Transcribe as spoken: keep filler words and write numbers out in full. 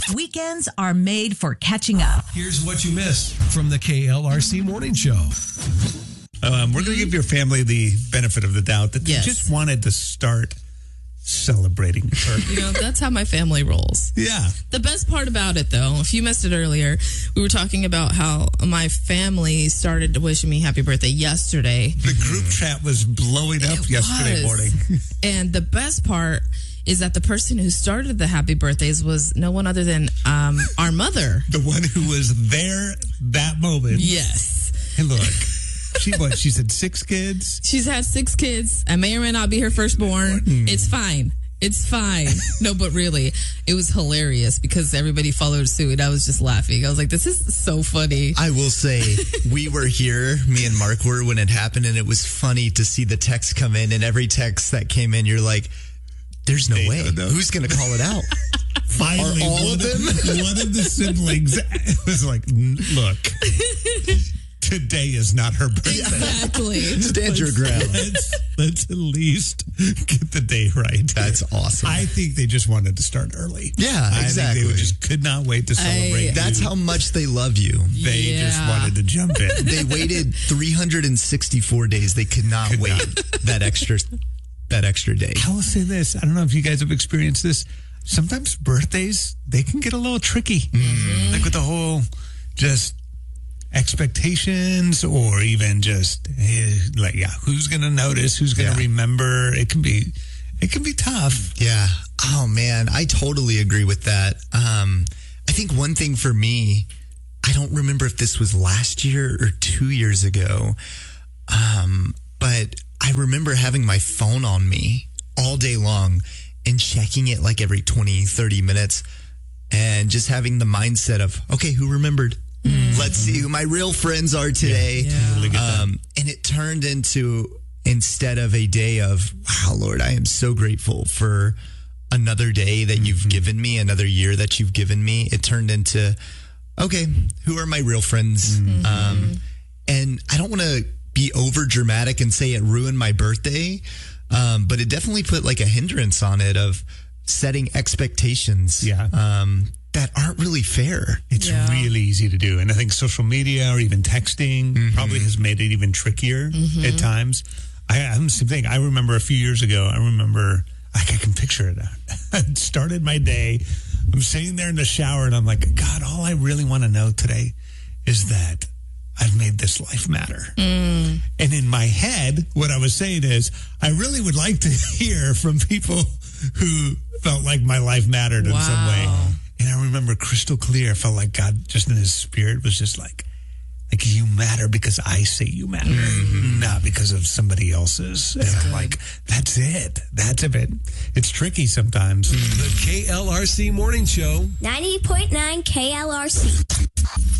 Weekends are made for catching up. Here's what you missed from the K L R C Morning Show. Um, we're going to give your family the benefit of the doubt that Yes. they just wanted to start celebrating her. You know, that's how my family rolls. Yeah. The best part about it, though, if you missed it earlier, we were talking about how my family started wishing me happy birthday yesterday. The group chat was blowing up It yesterday was. morning. And the best part is that the person who started the happy birthdays was no one other than um, our mother. The one who was there that moment. Yes. Hey, look. She what? She said six kids. She's had six kids. I may or may not be her firstborn. Mm. It's fine. It's fine. No, but really, it was hilarious because everybody followed suit. I was just laughing. I was like, this is so funny. I will say, we were here, me and Mark were, when it happened, and it was funny to see the text come in, and every text that came in, you're like, there's no They way. don't know. Who's going to call it out? Finally, Are all one of them? One of the siblings was like, look, today is not her birthday. Exactly. Stand your ground. Let's, let's at least get the day right. That's awesome. I think they just wanted to start early. Yeah, I exactly. think they just could not wait to celebrate. I- That's you. how much they love you. They just Yeah. wanted to jump in. They waited three hundred sixty-four days. They could not Could wait not. that extra that extra day. I will say this. I don't know if you guys have experienced this. Sometimes birthdays, they can get a little tricky. Mm-hmm. Like with the whole just expectations or even just eh, like, yeah, who's going to notice? Who's going to Yeah. remember? It can be, it can be tough. Yeah. Oh man, I totally agree with that. Um, I think one thing for me, I don't remember if this was last year or two years ago, um, but I remember having my phone on me all day long and checking it like every twenty, thirty minutes and just having the mindset of, okay, who remembered? Mm-hmm. Let's see who my real friends are today. Yeah, yeah. Totally get that. Um, and it turned into, instead of a day of, wow, Lord, I am so grateful for another day that you've Mm-hmm. given me, another year that you've given me. It turned into, okay, who are my real friends? Mm-hmm. Um, and I don't want to be over dramatic and say it ruined my birthday, um, but it definitely put like a hindrance on it of setting expectations Yeah. um, that aren't really fair. It's Yeah. really easy to do. And I think social media or even texting Mm-hmm. probably has made it even trickier at times. I, I'm the same thing. I remember a few years ago, I remember, like I can picture it. I started my day. I'm sitting there in the shower and I'm like, God, all I really want to know today is that I've made this life matter. Mm. And in my head, what I was saying is, I really would like to hear from people who felt like my life mattered in some way. Wow. And I remember crystal clear, I felt like God just in his spirit was just like, like you matter because I say you matter, Mm-hmm. not because of somebody else's. And I'm like, that's it. That's it. It's tricky sometimes. Mm-hmm. The K L R C Morning Show. ninety point nine K L R C.